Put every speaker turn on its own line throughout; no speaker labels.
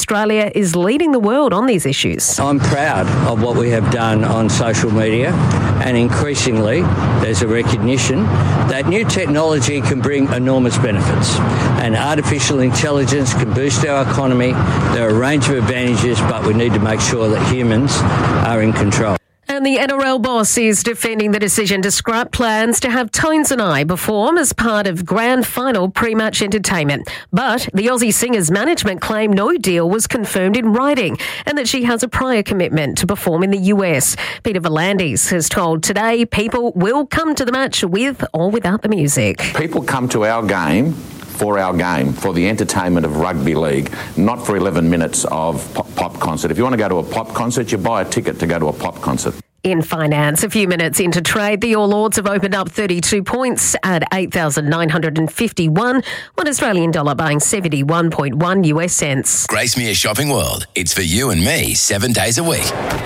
Australia is leading the world on these issues.
I'm proud of what we have done on social media, and increasingly there's a recognition that new technology can bring enormous benefits, and artificial intelligence can boost our economy. There are a range of advantages, but we need to make sure that humans are in control.
And the NRL boss is defending the decision to scrap plans to have Tones and I perform as part of grand final pre-match entertainment. But the Aussie singer's management claim no deal was confirmed in writing and that she has a prior commitment to perform in the US. Peter V'landys has told Today people will come to the match with or without the music.
People come to our game for the entertainment of rugby league, not for 11 minutes of pop concert. If you want to go to a pop concert, you buy a ticket to go to a pop concert.
In finance, a few minutes into trade, the All Ords have opened up 32 points at 8,951, one Australian dollar buying 71.1 US cents.
Gracemere Shopping World. It's for you and me 7 days a week.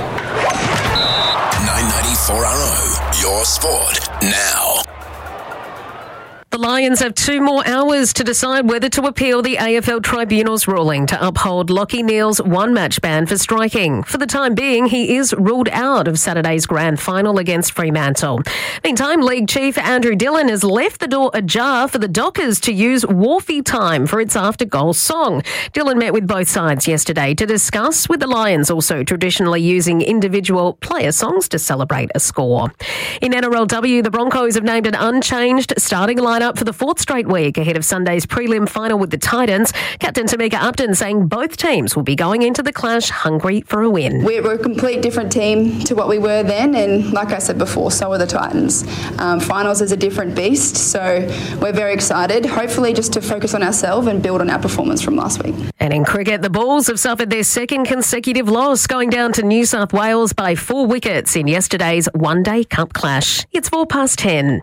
994RO, your sport now.
The Lions have 2 more hours to decide whether to appeal the AFL Tribunal's ruling to uphold Lachie Neale's one-match ban for striking. For the time being, he is ruled out of Saturday's grand final against Fremantle. Meantime, League Chief Andrew Dillon has left the door ajar for the Dockers to use Wharfie Time for its after-goal song. Dillon met with both sides yesterday to discuss, with the Lions also traditionally using individual player songs to celebrate a score. In NRLW, the Broncos have named an unchanged starting lineup for the 4th straight week ahead of Sunday's prelim final with the Titans. Captain Tamika Upton saying both teams will be going into the clash hungry for a win.
We're a complete different team to what we were then, and like I said before, so are the Titans. Finals is a different beast, so we're very excited, hopefully just to focus on ourselves and build on our performance from last week.
And in cricket, the Bulls have suffered their second consecutive loss, going down to New South Wales by 4 wickets in yesterday's one-day cup clash. It's 10:04.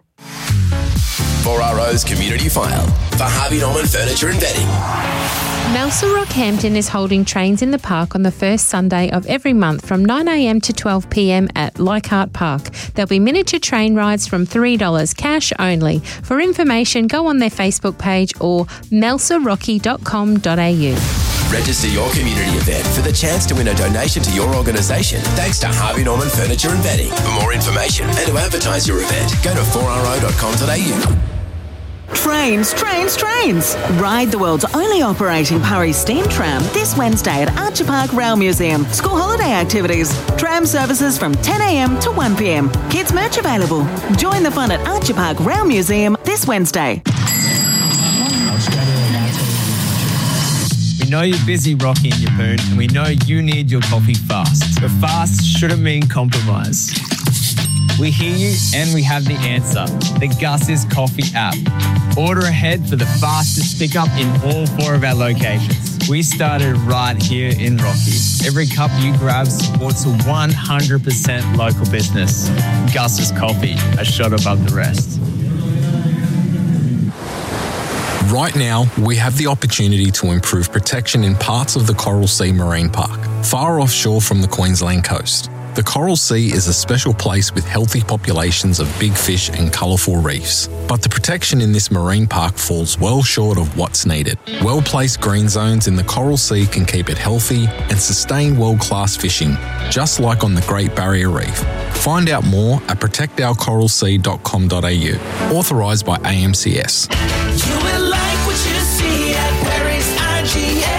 4RO's Community File for Harvey Norman Furniture and Bedding.
Melsa Rockhampton is holding Trains in the Park on the first Sunday of every month from 9am to 12pm at Leichhardt Park. There'll be miniature train rides from $3 cash only. For information, go on their Facebook page or melsarocky.com.au.
Register your community event for the chance to win a donation to your organisation thanks to Harvey Norman Furniture and Bedding. For more information and to advertise your event, go to 4ro.com.au.
Trains. Ride the world's only operating Purry steam tram this Wednesday at Archer Park Rail Museum. School holiday activities. Tram services from 10am to 1pm. Kids merch available. Join the fun at Archer Park Rail Museum this Wednesday.
We know you're busy rocking your poon, and we know you need your coffee fast. But fast shouldn't mean compromise. We hear you and we have the answer. The Gus's Coffee app. Order ahead for the fastest pickup in all 4 of our locations. We started right here in Rocky. Every cup you grab supports a 100% local business. Gus's Coffee, a shot above the rest.
Right now, we have the opportunity to improve protection in parts of the Coral Sea Marine Park, far offshore from the Queensland coast. The Coral Sea is a special place with healthy populations of big fish and colourful reefs. But the protection in this marine park falls well short of what's needed. Well-placed green zones in the Coral Sea can keep it healthy and sustain world-class fishing, just like on the Great Barrier Reef. Find out more at protectourcoralsea.com.au. Authorised by AMCS.
You will like what you see at Perry's IGA.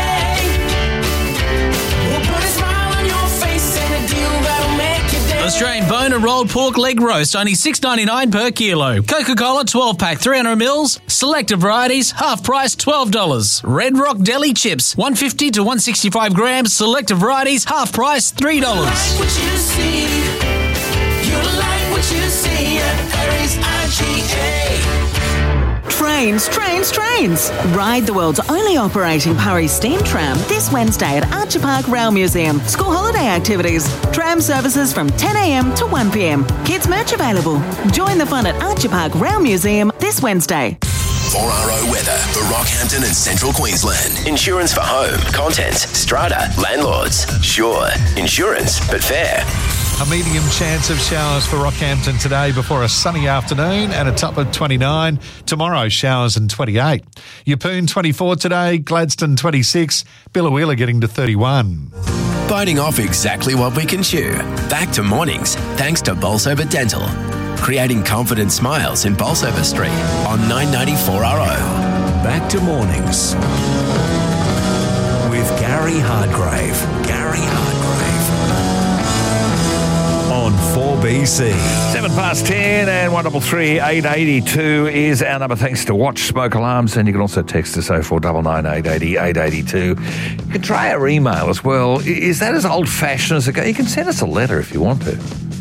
Australian bone and rolled pork leg roast, only $6.99 per kilo. Coca-Cola 12-pack, 300 mils. Selected varieties, half price, $12. Red Rock Deli chips, 150 to 165 grams. Selected varieties, half price, $3.
You like what you see. You like what you see at Perry's IGA.
Trains. Ride the world's only operating Purry steam tram this Wednesday at Archer Park Rail Museum. School holiday activities. Tram services from 10am to 1pm. Kids merch available. Join the fun at Archer Park Rail Museum this Wednesday.
4RO weather for Rockhampton and Central Queensland. Insurance for home, contents, strata, landlords. Sure, insurance, but fair.
A medium chance of showers for Rockhampton today before a sunny afternoon and a top of 29. Tomorrow, showers and 28. Yeppoon 24 today, Gladstone 26, Billawheeler getting to 31.
Biting off exactly what we can chew. Back to mornings, thanks to Bolsover Dental. Creating confident smiles in Bolsover Street on 994RO.
Back to mornings with Gary Hardgrave. On 4BC.
10 and 133 882 is our number. Thanks to Watch Smoke Alarms, and you can also text us 0499 880 882. You can try our email as well. Is that as old-fashioned as it goes? You can send us a letter if you want to.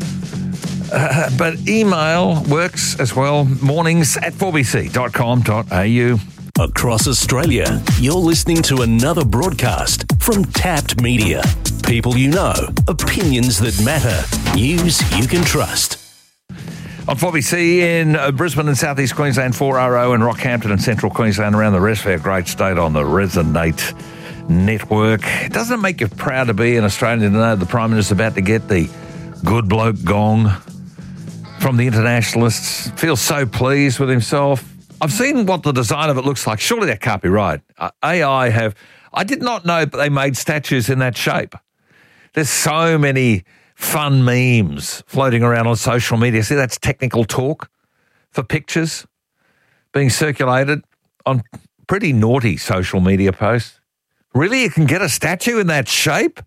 But email works as well. Mornings at 4bc.com.au.
Across Australia, you're listening to another broadcast from Tapped Media. People you know, opinions that matter, news you can trust.
On 4BC in Brisbane and Southeast Queensland, 4RO and Rockhampton and Central Queensland, around the rest of our great state on the Resonate network. Doesn't it make you proud to be an Australian to know the Prime Minister's about to get the good bloke gong from the internationalists? Feels so pleased with himself. I've seen what the design of it looks like. Surely that can't be right. I did not know they made statues in that shape. There's so many fun memes floating around on social media. See, that's technical talk for pictures being circulated on pretty naughty social media posts. Really? You can get a statue in that shape?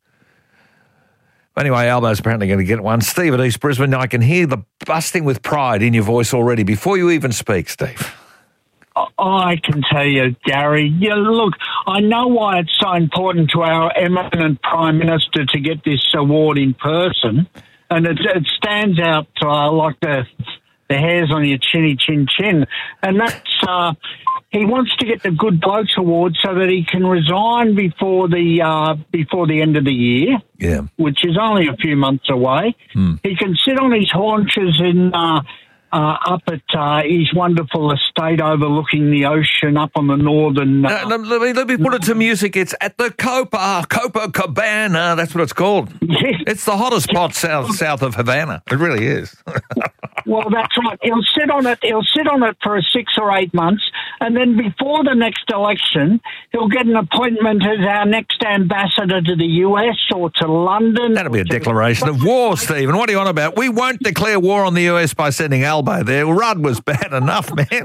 Anyway, Albo's apparently going to get one. Steve at East Brisbane, I can hear the busting with pride in your voice already before you even speak, Steve.
I can tell you, Gary, look, I know why it's so important to our eminent Prime Minister to get this award in person, and it stands out like the hairs on your chinny chin chin, and that's he wants to get the Good Blokes Award so that he can resign before the end of the year, which is only a few months away. He can sit on his haunches in up at his wonderful estate overlooking the ocean up on the northern...
let me put it to music. It's at the Copacabana. That's what it's called.
Yes.
It's the hottest spot south of Havana. It really is.
Well, that's right. He'll sit on it for 6 or 8 months, and then before the next election, he'll get an appointment as our next ambassador to the US or to London.
That'll be a declaration of war, Stephen. What are you on about? We won't declare war on the US by sending Albo there. Rudd was bad enough, man.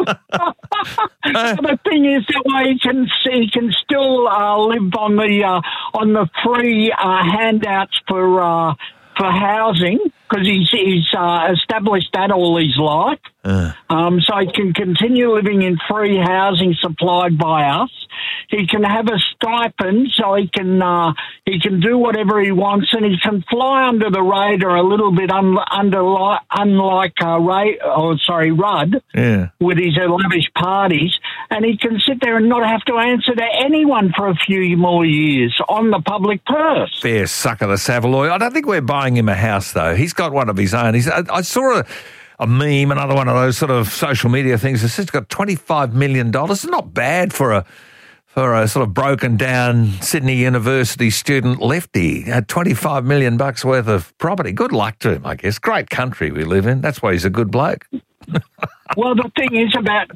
The thing is that way he can still live on the free handouts for housing, because he's established that all his life. So he can continue living in free housing supplied by us. He can have a stipend, so he can do whatever he wants, and he can fly under the radar a little bit, unlike Rudd, with his lavish parties, and he can sit there and not have to answer to anyone for a few more years on the public purse.
Fair sucker, the Savaloy. I don't think we're buying him a house, though. He's got one of his own. I saw a meme, another one of those sort of social media things. It's just got $25 million. It's not bad for a sort of broken down Sydney University student lefty. Had $25 million worth of property. Good luck to him, I guess. Great country we live in. That's why he's a good bloke.
Well, the thing is about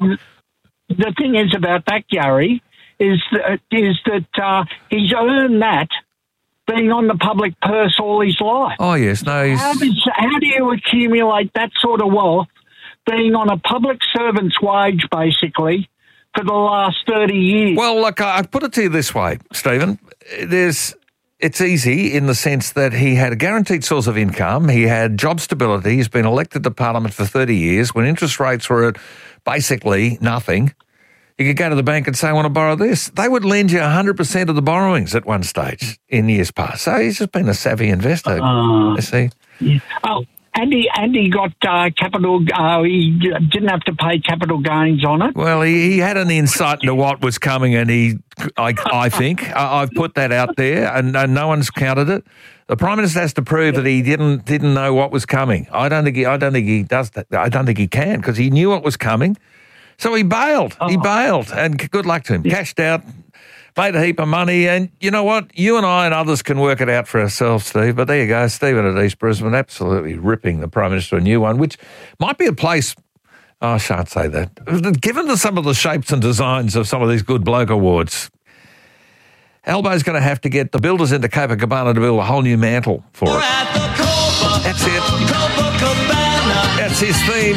that, Gary, is that he's earned that being on the public purse all his life.
Oh, yes. No,
how do you accumulate that sort of wealth being on a public servant's wage, basically, for the last 30 years?
Well, look, I put it to you this way, Stephen. It's easy in the sense that he had a guaranteed source of income. He had job stability. He's been elected to Parliament for 30 years. When interest rates were at basically nothing, you could go to the bank and say, I want to borrow this. They would lend you 100% of the borrowings at one stage in years past. So he's just been a savvy investor, you see.
Yeah. Oh, and he got capital. He didn't have to pay capital gains on it.
Well, he had an insight into what was coming, and I think I've put that out there, and no one's counted it. The Prime Minister has to prove that he didn't know what was coming. I don't think he does that. I don't think he can, because he knew what was coming. So he bailed. He bailed, and good luck to him. Cashed out made a heap of money, and you know what? You and I and others can work it out for ourselves, Steve. But there you go, Stephen at East Brisbane, absolutely ripping the Prime Minister a new one, which might be a place... Oh, I shan't say that. Given some of the shapes and designs of some of these Good Bloke Awards, Albo's going to have to get the builders into Copacabana to build a whole new mantle for it. That's it. That's his theme.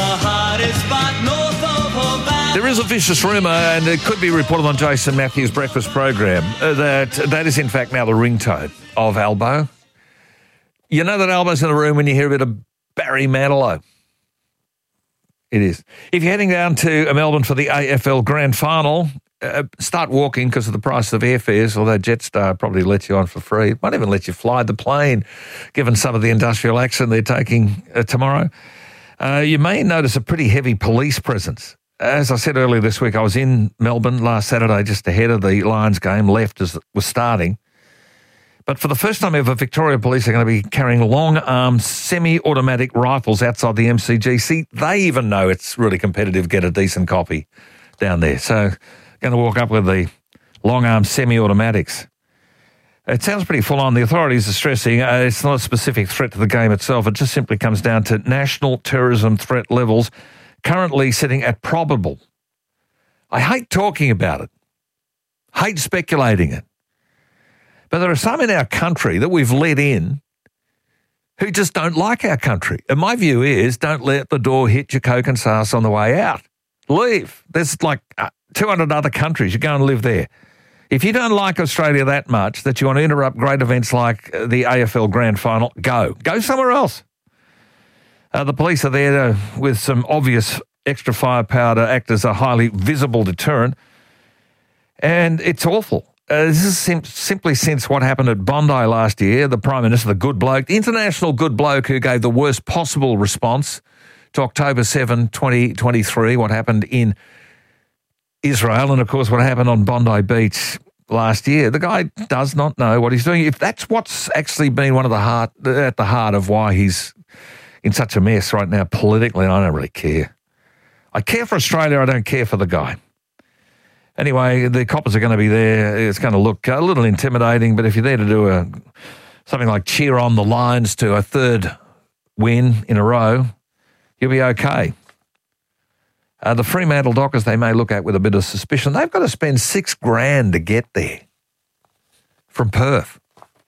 There is a vicious rumour, and it could be reported on Jason Matthews' breakfast program, that is in fact now the ringtone of Albo. You know that Albo's in the room when you hear a bit of Barry Manilow. It is. If you're heading down to Melbourne for the AFL Grand Final, start walking because of the price of airfares, although Jetstar probably lets you on for free. It might even let you fly the plane, given some of the industrial action they're taking tomorrow. You may notice a pretty heavy police presence. As I said earlier this week, I was in Melbourne last Saturday just ahead of the Lions game, left as it was starting. But for the first time ever, Victoria Police are going to be carrying long-arm semi-automatic rifles outside the MCG. See, they even know it's really competitive to get a decent copy down there. So going to walk up with the long-arm semi-automatics. It sounds pretty full-on. The authorities are stressing it's not a specific threat to the game itself. It just simply comes down to national terrorism threat levels currently sitting at probable. I hate talking about it. Hate speculating it. But there are some in our country that we've let in who just don't like our country. And my view is don't let the door hit your coke and sauce on the way out. Leave. There's like 200 other countries. You go and live there. If you don't like Australia that much that you want to interrupt great events like the AFL Grand Final, go. Go somewhere else. The police are there with some obvious extra firepower to act as a highly visible deterrent. And it's awful. This is simply since what happened at Bondi last year, the Prime Minister, the good bloke, the international good bloke who gave the worst possible response to October 7, 2023, what happened in Israel, and of course what happened on Bondi Beach last year. The guy does not know what he's doing. If that's what's actually been at the heart of why he's in such a mess right now politically, I don't really care. I care for Australia, I don't care for the guy. Anyway, the coppers are going to be there. It's going to look a little intimidating, but if you're there to do something like cheer on the Lions to a third win in a row, you'll be okay. The Fremantle Dockers they may look at with a bit of suspicion. They've got to spend $6,000 to get there from Perth.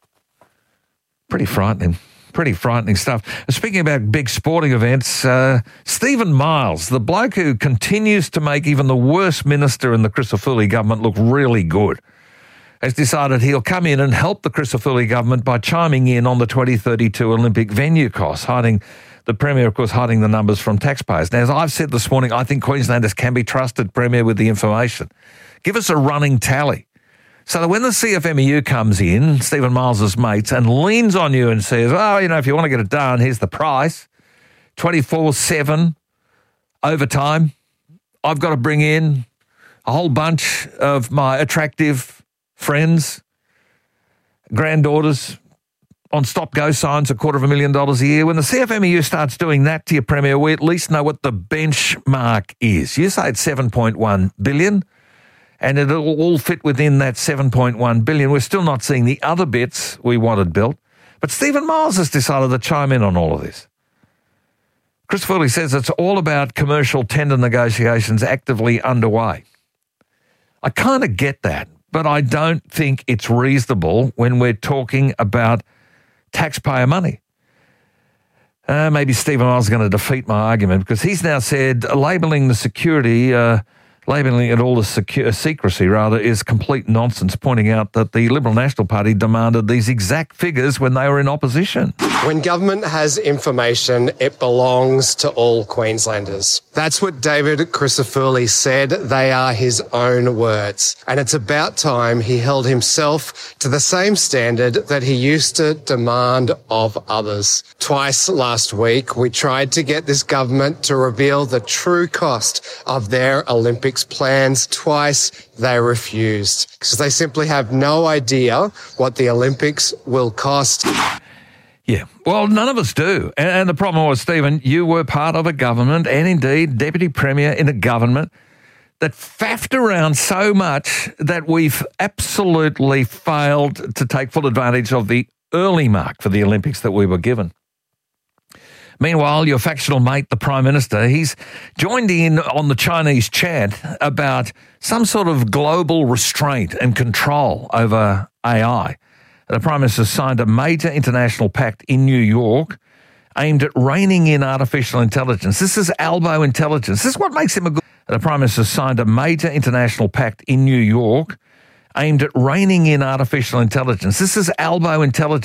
Pretty frightening. Pretty frightening stuff. Speaking about big sporting events, Stephen Miles, the bloke who continues to make even the worst minister in the Christodoulou government look really good, has decided he'll come in and help the Christodoulou government by chiming in on the 2032 Olympic venue costs, the Premier, of course, hiding the numbers from taxpayers. Now, as I've said this morning, I think Queenslanders can be trusted, Premier, with the information. Give us a running tally. So that when the CFMEU comes in, Stephen Miles' mates, and leans on you and says, oh, if you want to get it done, here's the price, 24/7 overtime. I've got to bring in a whole bunch of my attractive friends, granddaughters on stop-go signs, $250,000 a year. When the CFMEU starts doing that to you, Premier, we at least know what the benchmark is. You say it's $7.1 billion. And it'll all fit within that $7.1 billion. We're still not seeing the other bits we wanted built. But Stephen Miles has decided to chime in on all of this. Chris Foley says it's all about commercial tender negotiations actively underway. I kind of get that, but I don't think it's reasonable when we're talking about taxpayer money. Maybe Stephen Miles is going to defeat my argument because he's now said labelling the security... labelling it all as secrecy, is complete nonsense, pointing out that the Liberal National Party demanded these exact figures when they were in opposition.
When government has information, it belongs to all Queenslanders. That's what David Christodoulou said. They are his own words. And it's about time he held himself to the same standard that he used to demand of others. Twice last week, we tried to get this government to reveal the true cost of their Olympics plans. Twice they refused because they simply have no idea what the Olympics will cost.
Yeah, well, none of us do. And the problem was, Stephen, you were part of a government and indeed Deputy Premier in a government that faffed around so much that we've absolutely failed to take full advantage of the early mark for the Olympics that we were given. Meanwhile, your factional mate, the Prime Minister, he's joined in on the Chinese chant about some sort of global restraint and control over AI. The Prime Minister signed a major international pact in New York aimed at reining in artificial intelligence. This is Albo intelligence. This is what makes him a good... The Prime Minister signed a major international pact in New York aimed at reining in artificial intelligence. This is Albo intelligence.